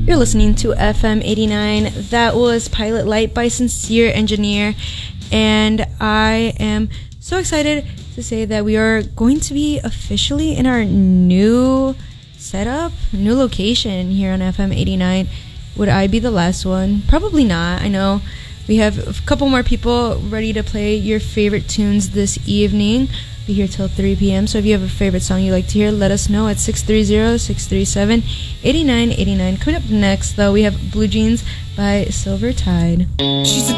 You're listening to FM 89. That was Pilot Light by Sincere Engineer. And I am so excited to say that we are going to be officially in our new setup, new location here on FM 89. Would I be the last one? Probably not. I know we have a couple more people ready to play your favorite tunes this evening. Be here till 3 p.m. So if you have a favorite song you'd like to hear, let us know at 630-637-8989. Coming up next, though, we have Blue Jeans by Silver Tide. She's a